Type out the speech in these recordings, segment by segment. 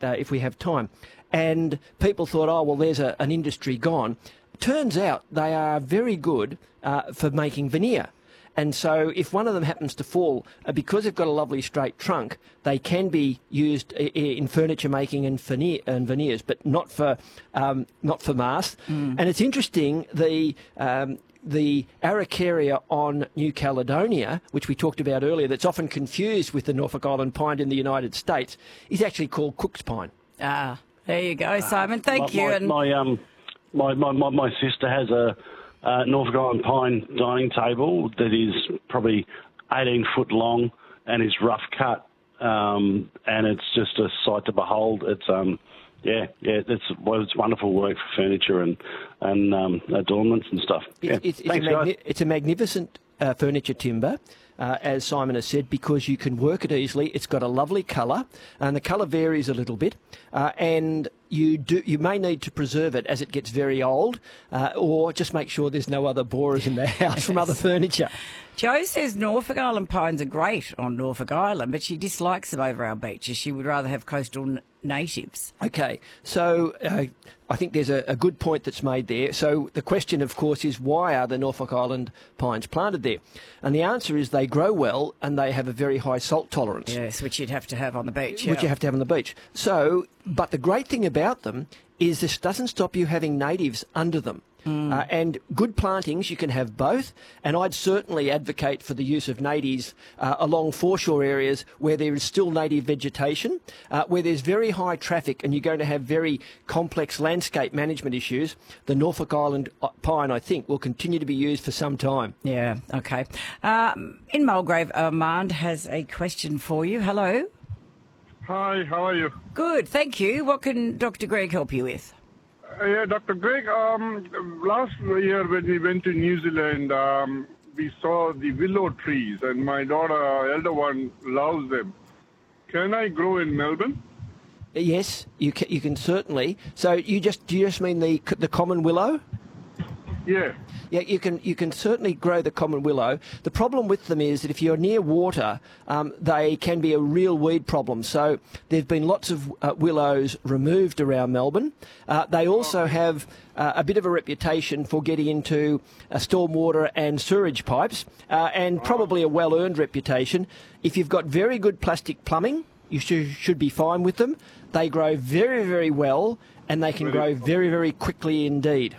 if we have time. And people thought, oh, well, there's an industry gone. Turns out they are very good for making veneer. And so if one of them happens to fall, because they've got a lovely straight trunk, they can be used in furniture making and veneers, but not for masts. And it's interesting, the Araucaria on New Caledonia, which we talked about earlier, that's often confused with the Norfolk Island pine in the United States, is actually called Cook's pine. Ah, there you go, Simon. Thank you. My sister has a Norfolk Island pine dining table that is probably 18 foot long and is rough cut, and it's just a sight to behold. It's it's wonderful work for furniture and adornments and stuff. It's a magnificent furniture timber. As Simon has said, because you can work it easily. It's got a lovely colour, and the colour varies a little bit, and you may need to preserve it as it gets very old, or just make sure there's no other borers in the house from other furniture. Jo says Norfolk Island pines are great on Norfolk Island, but she dislikes them over our beaches. She would rather have coastal natives. Okay, so I think there's a good point that's made there. So the question, of course, is why are the Norfolk Island pines planted there? And the answer is they grow well and they have a very high salt tolerance. Yes, which you'd have to have on the beach. Which you have to have on the beach. So, but the great thing about them is this doesn't stop you having natives under them. And good plantings, you can have both, and I'd certainly advocate for the use of natives along foreshore areas where there is still native vegetation, where there's very high traffic and you're going to have very complex landscape management issues. The Norfolk Island pine, I think, will continue to be used for some time. Yeah, okay. In Mulgrave, Armand has a question for you. Hello. Hi, how are you? Good, thank you. What can Dr. Greg help you with? Yeah, Dr. Greg, last year when we went to New Zealand, we saw the willow trees, and my daughter, elder one, loves them. Can I grow in Melbourne? Yes, you can certainly. So do you just mean the common willow? Yeah. Yeah, you can certainly grow the common willow. The problem with them is that if you're near water, they can be a real weed problem. So there've been lots of willows removed around Melbourne. They also have a bit of a reputation for getting into stormwater and sewerage pipes, and probably a well-earned reputation. If you've got very good plastic plumbing, you should be fine with them. They grow very, very well, and they can grow very, very quickly indeed.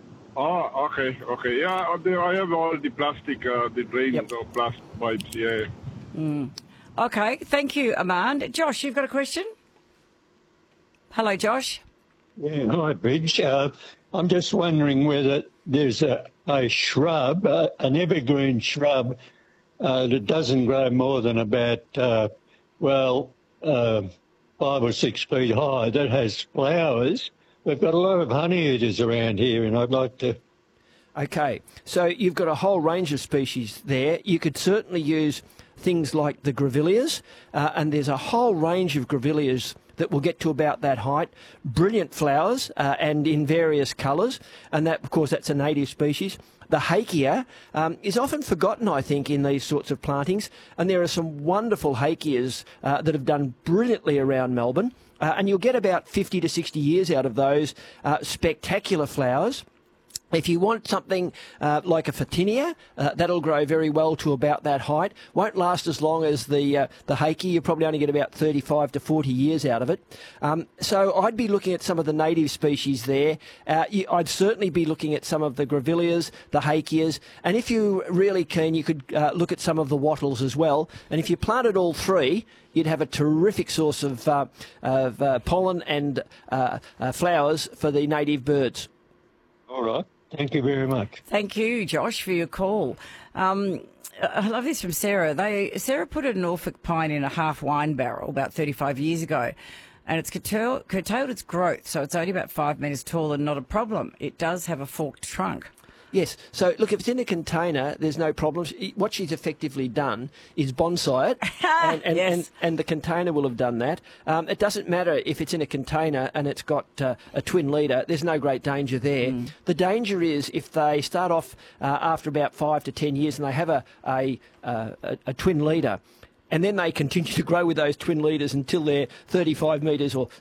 Oh, okay. Yeah, I have all the plastic, the drains or plastic pipes, yeah. Okay, thank you, Armand. Josh, you've got a question? Hello, Josh. Yeah, hi, Bridge. I'm just wondering whether there's a shrub, an evergreen shrub, that doesn't grow more than about, 5 or 6 feet high, that has flowers. We've got a lot of honey eaters around here, and I'd like to... Okay, so you've got a whole range of species there. You could certainly use things like the grevilleas, and there's a whole range of grevilleas that will get to about that height. Brilliant flowers, and in various colours, and that, of course, that's a native species. The hakea is often forgotten, I think, in these sorts of plantings, and there are some wonderful hakeas that have done brilliantly around Melbourne. And you'll get about 50 to 60 years out of those spectacular flowers. If you want something like a Photinia, that'll grow very well to about that height. Won't last as long as the hakea. You probably only get about 35 to 40 years out of it. So I'd be looking at some of the native species there. I'd certainly be looking at some of the grevilleas, the hakeas, and if you're really keen, you could look at some of the wattles as well. And if you planted all three, you'd have a terrific source of pollen and flowers for the native birds. All right. Thank you very much. Thank you, Josh, for your call. I love this from Sarah. Sarah put a Norfolk pine in a half wine barrel about 35 years ago, and it's curtailed its growth, so it's only about 5 metres tall and not a problem. It does have a forked trunk. Yes. So, look, if it's in a container, there's no problems. What she's effectively done is bonsai it, and the container will have done that. It doesn't matter if it's in a container and it's got a twin leader. There's no great danger there. The danger is if they start off after about 5 to 10 years and they have a twin leader, and then they continue to grow with those twin leaders until they're 35 metres or